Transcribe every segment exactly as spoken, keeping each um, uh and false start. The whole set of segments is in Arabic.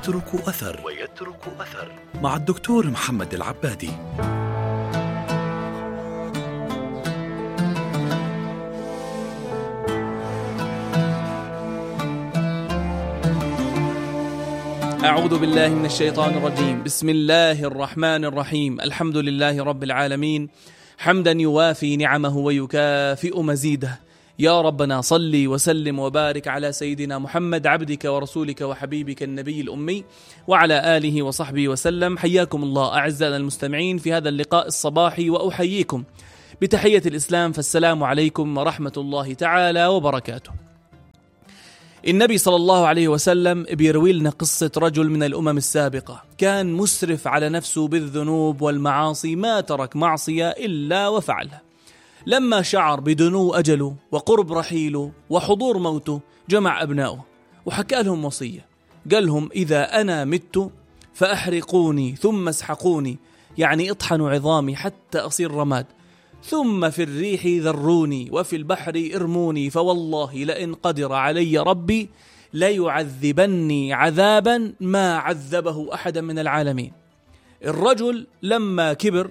ويترك أثر ويترك أثر مع الدكتور محمد العبادي. أعوذ بالله من الشيطان الرجيم. بسم الله الرحمن الرحيم. الحمد لله رب العالمين، حمدا يوافي نعمه ويكافئ مزيده. يا ربنا صل وسلم وبارك على سيدنا محمد عبدك ورسولك وحبيبك النبي الأمي وعلى آله وصحبه وسلم. حياكم الله أعزائنا المستمعين في هذا اللقاء الصباحي، وأحييكم بتحية الإسلام، فالسلام عليكم ورحمة الله تعالى وبركاته. النبي صلى الله عليه وسلم بيروي لنا قصة رجل من الأمم السابقة كان مسرف على نفسه بالذنوب والمعاصي، ما ترك معصية إلا وفعلها. لما شعر بدنو أجله وقرب رحيله وحضور موته جمع أبنائه وحكى لهم وصية، قال لهم: إذا أنا مت فأحرقوني ثم اسحقوني، يعني اطحنوا عظامي حتى أصير رماد، ثم في الريح ذروني وفي البحر ارموني، فوالله لئن قدر علي ربي ليعذبني عذابا ما عذبه أحدا من العالمين. الرجل لما كبر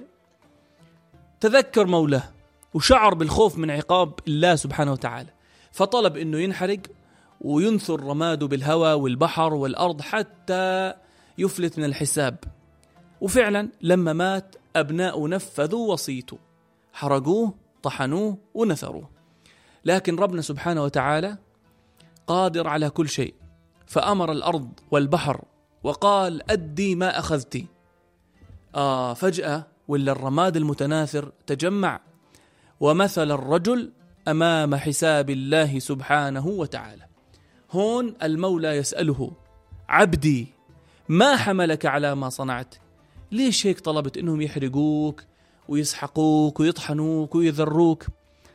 تذكر مولاه وشعر بالخوف من عقاب الله سبحانه وتعالى، فطلب أنه ينحرق وينثر رماده بالهواء والبحر والأرض حتى يفلت من الحساب. وفعلا لما مات أبناءه نفذوا وصيته، حرقوه طحنوه ونثروه. لكن ربنا سبحانه وتعالى قادر على كل شيء، فأمر الأرض والبحر وقال: أدي ما أخذتي. آه فجأة ولا الرماد المتناثر تجمع ومثل الرجل أمام حساب الله سبحانه وتعالى. هون المولى يسأله: عبدي ما حملك على ما صنعت؟ ليش هيك طلبت إنهم يحرقوك ويسحقوك ويطحنوك ويذروك؟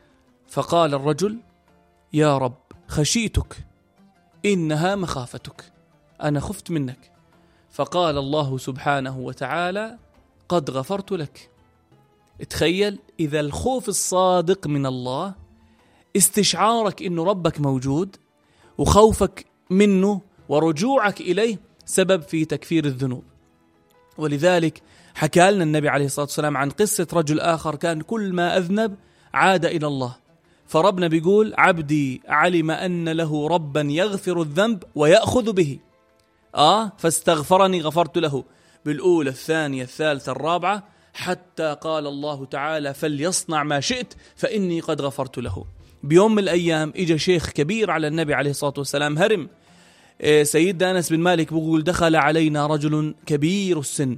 فقال الرجل: يا رب خشيتك، إنها مخافتك، أنا خفت منك. فقال الله سبحانه وتعالى: قد غفرت لك. تخيل إذا الخوف الصادق من الله، استشعارك إنه ربك موجود وخوفك منه ورجوعك إليه سبب في تكفير الذنوب. ولذلك حكى لنا النبي عليه الصلاة والسلام عن قصة رجل آخر كان كل ما أذنب عاد إلى الله، فربنا بيقول: عبدي علم أن له ربا يغفر الذنب ويأخذ به، آه فاستغفرني غفرت له، بالأولى الثانية الثالثة الرابعة، حتى قال الله تعالى: فليصنع ما شئت فإني قد غفرت له. بيوم من الأيام إجا شيخ كبير على النبي عليه الصلاة والسلام هرم. سيدنا أنس بن مالك بيقول: دخل علينا رجل كبير السن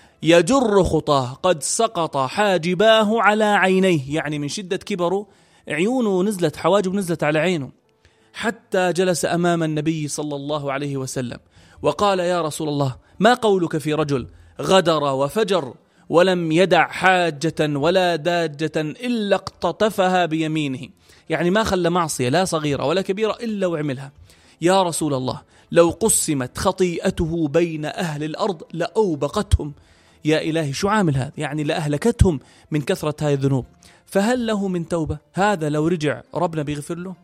يجر خطاه قد سقط حاجباه على عينيه، يعني من شدة كبره عيونه نزلت، حواجب نزلت على عينه، حتى جلس أمام النبي صلى الله عليه وسلم وقال: يا رسول الله، ما قولك في رجل غدر وفجر ولم يدع حاجة ولا داجة إلا اقتطفها بيمينه، يعني ما خلى معصية لا صغيرة ولا كبيرة إلا وعملها. يا رسول الله، لو قسمت خطيئته بين أهل الأرض لأوبقتهم. يا إلهي شو عامل هذا؟ يعني لأهلكتهم من كثرة هذه الذنوب، فهل له من توبة؟ هذا لو رجع ربنا بيغفر له.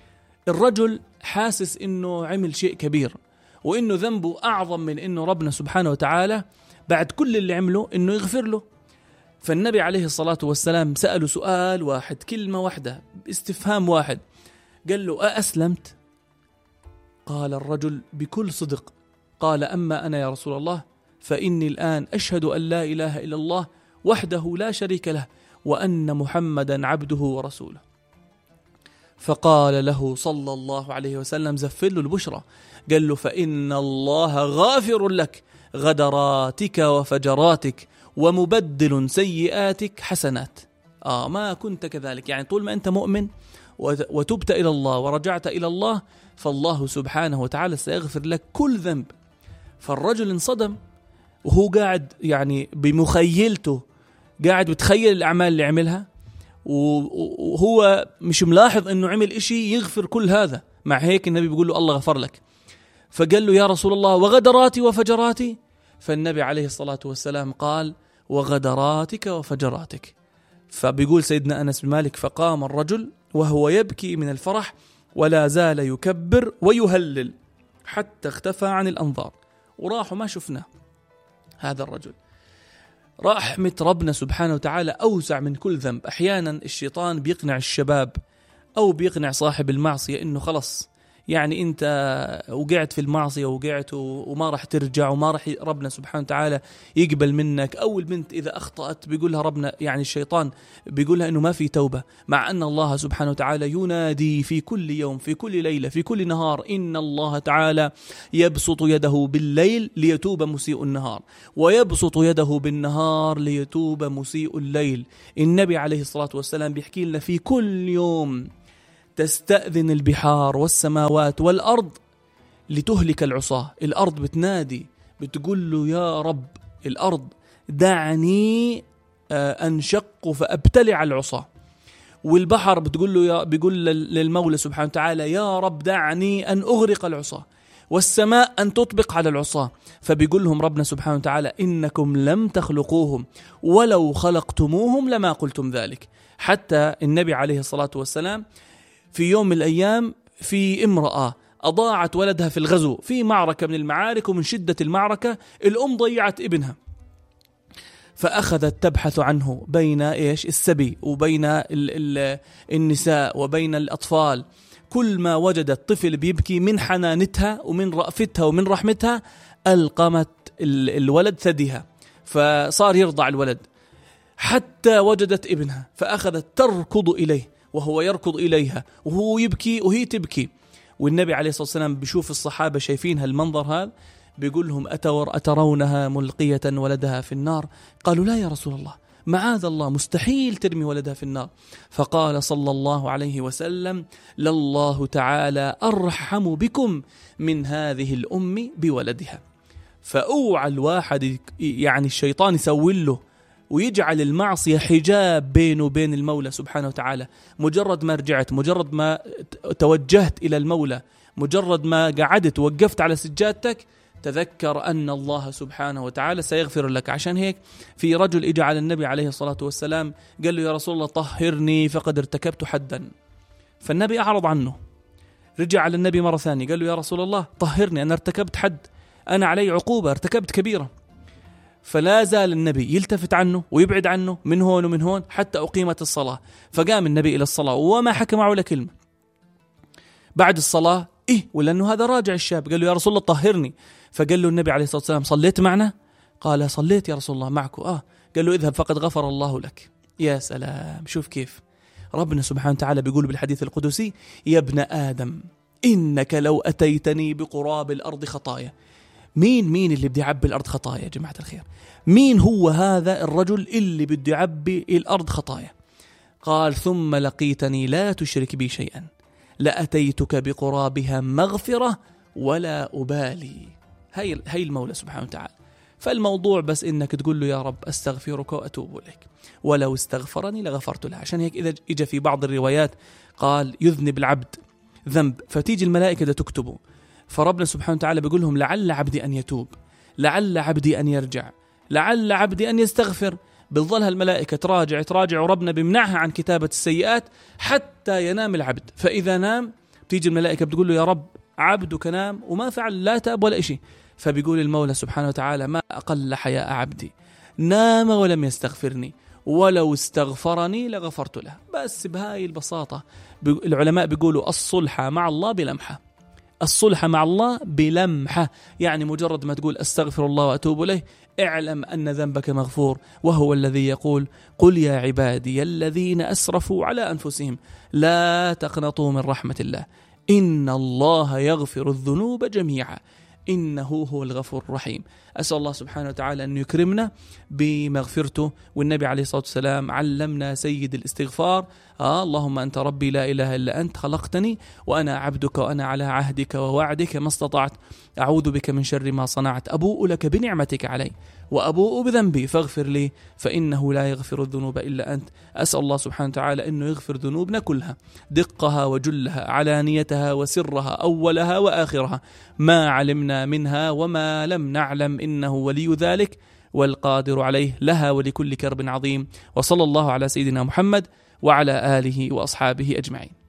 الرجل حاسس إنه عمل شيء كبير وإنه ذنبه أعظم من إنه ربنا سبحانه وتعالى بعد كل اللي عمله إنه يغفر له. فالنبي عليه الصلاة والسلام سأله سؤال واحد، كلمة واحدة، استفهام واحد، قال له: أأسلمت؟ قال الرجل بكل صدق، قال: أما أنا يا رسول الله فإني الآن أشهد أن لا إله إلا الله وحده لا شريك له وأن محمدا عبده ورسوله. فقال له صلى الله عليه وسلم: زفل له البشرى، قال له: فإن الله غافر لك غدراتك وفجراتك ومبدل سيئاتك حسنات. آه ما كنت كذلك، يعني طول ما أنت مؤمن وتبت إلى الله ورجعت إلى الله فالله سبحانه وتعالى سيغفر لك كل ذنب. فالرجل انصدم وهو قاعد يعني بمخيلته قاعد بتخيل الأعمال اللي عملها، وهو مش ملاحظ أنه عمل إشي يغفر كل هذا. مع هيك النبي بيقول له: الله غفر لك. فقال له: يا رسول الله، وغدراتي وفجراتي؟ فالنبي عليه الصلاة والسلام قال: وغدراتك وفجراتك. فبيقول سيدنا أنس بن مالك: فقام الرجل وهو يبكي من الفرح ولا زال يكبر ويهلل حتى اختفى عن الأنظار، وراح وما شفنا هذا الرجل. رحمة ربنا سبحانه وتعالى أوسع من كل ذنب. أحيانا الشيطان بيقنع الشباب أو بيقنع صاحب المعصية إنه خلص يعني أنت وقعت في المعصية وقعت وما راح ترجع وما راح ربنا سبحانه وتعالى يقبل منك. أو البنت إذا أخطأت بيقولها ربنا يعني الشيطان بيقولها إنه ما في توبة، مع أن الله سبحانه وتعالى ينادي في كل يوم في كل ليلة في كل نهار إن الله تعالى يبسط يده بالليل ليتوب مسيء النهار ويبسط يده بالنهار ليتوب مسيء الليل. النبي عليه الصلاة والسلام بيحكي لنا في كل يوم تستأذن البحار والسماوات والأرض لتهلك العصاة. الأرض بتنادي بتقول له يا رب، الأرض دعني أنشق فأبتلع العصاة، والبحر بتقول له يا بيقول للمولى سبحانه وتعالى يا رب دعني أن أغرق العصاة، والسماء أن تطبق على العصاة. فبيقول لهم ربنا سبحانه وتعالى إنكم لم تخلقوهم ولو خلقتموهم لما قلتم ذلك. حتى النبي عليه الصلاة والسلام في يوم من الأيام في امرأة أضاعت ولدها في الغزو في معركة من المعارك، ومن شدة المعركة الأم ضيعت ابنها، فأخذت تبحث عنه بين إيش السبي وبين ال ال النساء وبين الأطفال. كل ما وجدت طفل بيبكي من حنانتها ومن رأفتها ومن رحمتها ألقمت الولد ثديها، فصار يرضع الولد حتى وجدت ابنها، فأخذت تركض إليه وهو يركض إليها وهو يبكي وهي تبكي. والنبي عليه الصلاة والسلام بيشوف الصحابة شايفين هالمنظر هذا، بيقول لهم أتور أترونها ملقية ولدها في النار؟ قالوا لا يا رسول الله، معاذ الله، مستحيل ترمي ولدها في النار. فقال صلى الله عليه وسلم لله تعالى أرحم بكم من هذه الأم بولدها. فأوعى الواحد يعني الشيطان يسوي له ويجعل المعصية حجاب بينه وبين المولى سبحانه وتعالى. مجرد ما رجعت، مجرد ما توجهت إلى المولى، مجرد ما قعدت وقفت على سجادتك، تذكر أن الله سبحانه وتعالى سيغفر لك. عشان هيك في رجل إجا على النبي عليه الصلاة والسلام قال له يا رسول الله طهرني فقد ارتكبت حدا، فالنبي أعرض عنه. رجع على النبي مرة ثانية قال له يا رسول الله طهرني، أنا ارتكبت حد، أنا علي عقوبة، ارتكبت كبيرة. فلا زال النبي يلتفت عنه ويبعد عنه من هون ومن هون حتى أقيمت الصلاة. فقام النبي إلى الصلاة وما حكى معه ولا كلمة. بعد الصلاة إيه ولأنه هذا راجع الشاب قال له يا رسول الله طهرني. فقال له النبي عليه الصلاة والسلام صليت معنا؟ قال صليت يا رسول الله معكم. آه قال له اذهب فقد غفر الله لك. يا سلام، شوف كيف ربنا سبحانه وتعالى بيقول بالحديث القدسي يا ابن آدم إنك لو أتيتني بقراب الأرض خطايا. مين مين اللي بدي يعبي الأرض خطايا يا جماعة الخير؟ مين هو هذا الرجل اللي بدي يعبي الأرض خطايا؟ قال ثم لقيتني لا تشرك بي شيئا لأتيتك بقرابها مغفرة ولا أبالي. هاي هاي المولى سبحانه وتعالى. فالموضوع بس إنك تقول له يا رب أستغفرك وأتوب إليك، ولو استغفرني لغفرت له. عشان هيك إذا إجا في بعض الروايات قال يذنب العبد ذنب فتيجي الملائكة ده تكتبه، فربنا سبحانه وتعالى بيقول لهم لعل عبدي أن يتوب، لعل عبدي أن يرجع، لعل عبدي أن يستغفر. بتظلها الملائكة تراجع تراجع وربنا بيمنعها عن كتابة السيئات حتى ينام العبد. فإذا نام تيجي الملائكة بتقول له يا رب عبدك نام وما فعل لا تاب ولا إشي. فبيقول المولى سبحانه وتعالى ما أقل حياء عبدي نام ولم يستغفرني ولو استغفرني لغفرت له. بس بهاي البساطة العلماء بيقولوا الصلحة مع الله بلمحة، الصلح مع الله بلمحة، يعني مجرد ما تقول أستغفر الله وأتوب إليه اعلم أن ذنبك مغفور. وهو الذي يقول قل يا عبادي الذين أسرفوا على أنفسهم لا تقنطوا من رحمة الله إن الله يغفر الذنوب جميعا إنه هو الغفور الرحيم. أسأل الله سبحانه وتعالى أن يكرمنا بمغفرته. والنبي عليه الصلاة والسلام علمنا سيد الاستغفار آه اللهم أنت ربي لا إله إلا أنت خلقتني وأنا عبدك وأنا على عهدك ووعدك ما استطعت أعوذ بك من شر ما صنعت أبوء لك بنعمتك علي وأبوء بذنبي فاغفر لي فإنه لا يغفر الذنوب إلا أنت. أسأل الله سبحانه وتعالى أنه يغفر ذنوبنا كلها دقها وجلها علانيتها وسرها أولها وآخرها ما علمنا منها وما لم نعلم إنه ولي ذلك والقادر عليه لها ولكل كرب عظيم. وصلى الله على سيدنا محمد وعلى آله وأصحابه أجمعين.